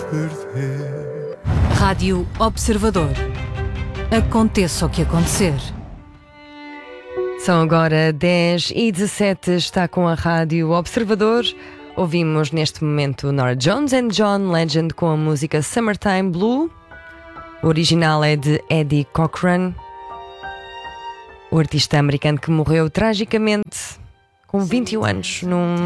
perder. Rádio Observador. Aconteça o que acontecer. São agora 10h17, está com a Rádio Observador. Ouvimos neste momento Norah Jones and John Legend com a música Summertime Blue. O original é de Eddie Cochran, o artista americano que morreu tragicamente com 21 anos num